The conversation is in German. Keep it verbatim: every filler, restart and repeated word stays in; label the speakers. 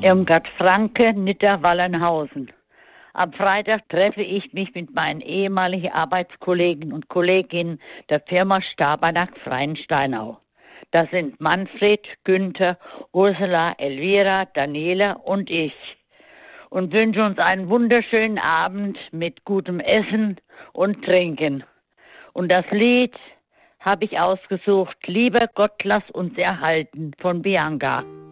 Speaker 1: Irmgard Franke, Nitter-Wallenhausen. Am Freitag treffe ich mich mit meinen ehemaligen Arbeitskollegen und Kolleginnen der Firma Stabernackt Freiensteinau. Das sind Manfred, Günther, Ursula, Elvira, Daniela und ich. Und wünsche uns einen wunderschönen Abend mit gutem Essen und Trinken. Und das Lied habe ich ausgesucht, Lieber Gott, lass uns erhalten, von Bianca.